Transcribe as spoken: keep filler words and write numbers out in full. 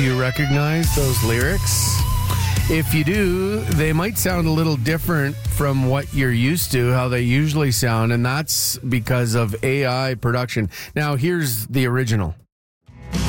Do you recognize those lyrics? If you do, they might sound a little different from what you're used to, how they usually sound, and that's because of A I production. Now, here's the original.